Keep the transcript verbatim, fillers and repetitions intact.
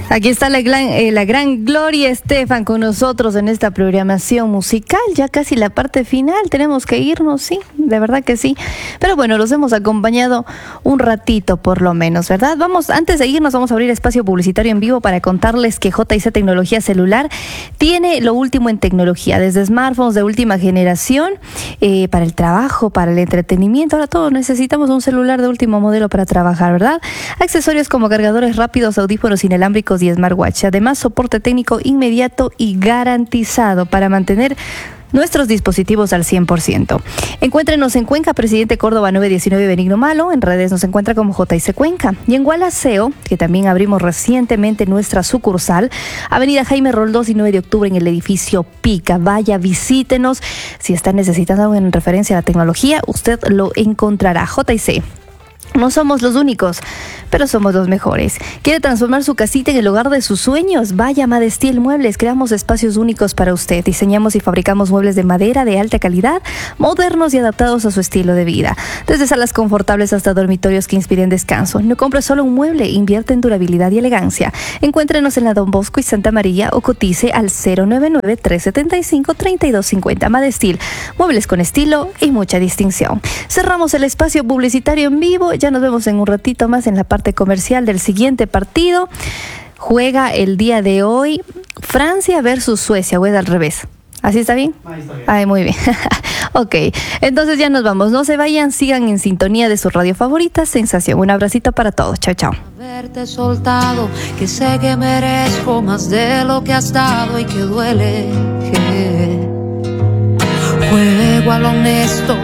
Aquí está la gran, eh, la gran Gloria Estefan con nosotros en esta programación musical. Ya casi la parte final, tenemos que irnos, sí, de verdad que sí. Pero bueno, los hemos acompañado un ratito por lo menos, ¿verdad? Vamos, antes de irnos, vamos a abrir espacio publicitario en vivo para contarles que J y C Tecnología Celular tiene lo último en tecnología, desde smartphones de última generación, eh, para el trabajo, para el entretenimiento. Ahora todos necesitamos un celular de último modelo para trabajar, ¿verdad? Accesorios como cargadores rápidos, audífonos inalámbricos y smartwatch. Además, soporte técnico inmediato y garantizado para mantener nuestros dispositivos al cien por ciento. Encuéntrenos en Cuenca, Presidente Córdoba nueve diecinueve Benigno Malo. En redes nos encuentra como J C Cuenca. Y en Gualaceo, que también abrimos recientemente nuestra sucursal, Avenida Jaime Roldós y nueve de octubre en el edificio Pica. Vaya, visítenos. Si está necesitando algo en referencia a la tecnología, usted lo encontrará. J C. No somos los únicos, pero somos los mejores. ¿Quiere transformar su casita en el hogar de sus sueños? Vaya a Madestil Muebles. Creamos espacios únicos para usted. Diseñamos y fabricamos muebles de madera de alta calidad, modernos y adaptados a su estilo de vida. Desde salas confortables hasta dormitorios que inspiren descanso. No compre solo un mueble, invierte en durabilidad y elegancia. Encuéntrenos en la Don Bosco y Santa María o cotice al cero nueve nueve, tres siete cinco, tres dos cinco cero. Madestil, muebles con estilo y mucha distinción. Cerramos el espacio publicitario en vivo. Ya nos vemos en un ratito más en la parte comercial del siguiente partido. Juega el día de hoy Francia versus Suecia, o es al revés. ¿Así está bien? Ahí está bien. Ay, muy bien. Ok, entonces ya nos vamos. No se vayan, sigan en sintonía de su radio favorita, Sensación. Un abracito para todos. Chao, chao. Haberte soltado, que sé que merezco más de lo que has dado y que duele. Juego a lo honesto,